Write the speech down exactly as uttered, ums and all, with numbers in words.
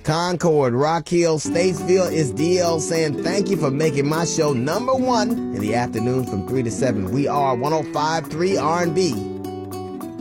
Concord, Rock Hill, Statesville, is D L saying thank you for making my show number one in the afternoon from three to seven. We are one oh five point three R and B.